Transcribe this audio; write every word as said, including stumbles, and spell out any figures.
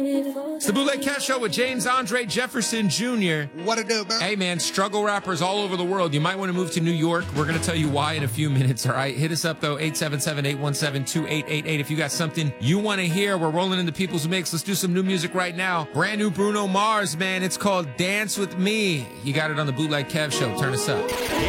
It's the Bootleg Cat Show with James Andre Jefferson Junior What it do, man? Hey, man, struggle rappers all over the world. You might want to move to New York. We're going to tell you why in a few minutes, all right? Hit us up, though, eight seven seven, eight one seven, two eight eight eight. If you got something you want to hear, we're rolling into People's Mix. Let's do some new music right now. Brand new Bruno Mars, man. It's called Dance With Me. You got it on the Bootleg Kev Show. Turn us up.